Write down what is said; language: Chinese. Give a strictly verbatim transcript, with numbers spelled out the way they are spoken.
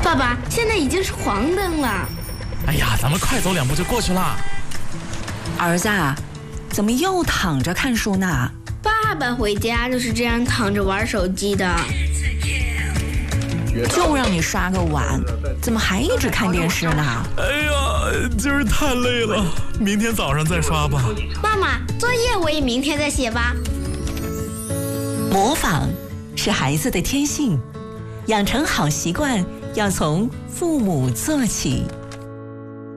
爸爸，现在已经是黄灯了。 哎呀，咱们快走两步就过去了。 儿子，怎么又躺着看书呢？ 爸爸回家就是这样躺着玩手机的。 就让你刷个碗，怎么还一直看电视呢？ 哎呀，今儿太累了，明天早上再刷吧。 妈妈，作业我也明天再写吧。 模仿是孩子的天性，养成好习惯要从父母做起。